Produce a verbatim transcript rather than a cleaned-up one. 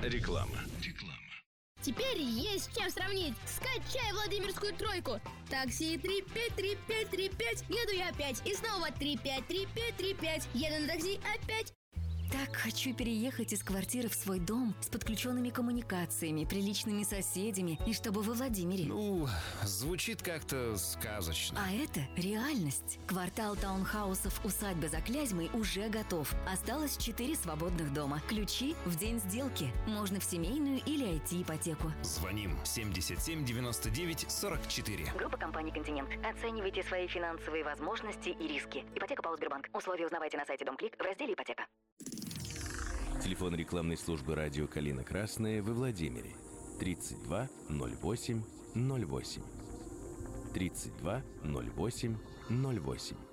Реклама. Реклама. Теперь есть чем сравнить. Скачай Владимирскую тройку. Такси три пять три пять три пять. Еду я опять. И снова три пять три пять три пять. Еду на такси опять. Так хочу переехать из квартиры в свой дом с подключенными коммуникациями, приличными соседями, и чтобы во Владимире. Ну, звучит как-то сказочно. А это реальность. Квартал таунхаусов усадьбы за Клязьмой уже готов. Осталось четыре свободных дома. Ключи в день сделки. Можно в семейную или ай ти-ипотеку. Звоним семьдесят семь девяносто девять сорок четыре. Группа компаний «Континент». Оценивайте свои финансовые возможности и риски. Ипотека ПАО «Сбербанк». Условия узнавайте на сайте Домклик в разделе «Ипотека». Телефон рекламной службы радио «Калина Красная» во Владимире. тридцать два ноль восемь ноль восемь. тридцать два ноль восемь ноль восемь.